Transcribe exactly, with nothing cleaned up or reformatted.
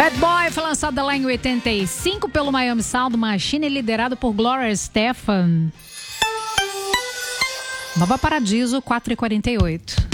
Bad Boy foi lançado lá em oitenta e cinco pelo Miami Sound Machine, liderado por Gloria Estefan. Nova Paradiso, quatro e quarenta e oito.